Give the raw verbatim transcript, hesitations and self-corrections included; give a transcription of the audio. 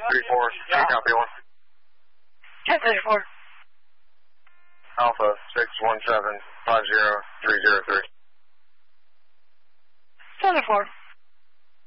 three four, yeah. Copy one. ten thirty-four. Alpha six one seven five zero three zero three. seven four.